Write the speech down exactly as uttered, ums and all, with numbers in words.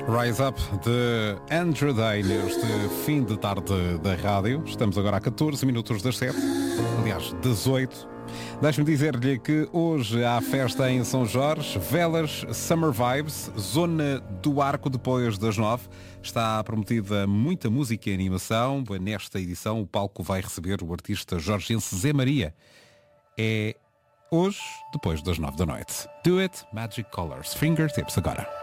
Rise Up de Andrew Day neste fim de tarde da rádio. Estamos agora a catorze minutos das sete, aliás, dezoito. Deixe-me dizer-lhe que hoje há festa em São Jorge, Velas Summer Vibes, Zona do Arco depois das nove. Está prometida muita música e animação. Nesta edição o palco vai receber o artista jorgense Zé Maria. É hoje, depois das nove da noite. Do It, Magic Colors, Fingertips agora.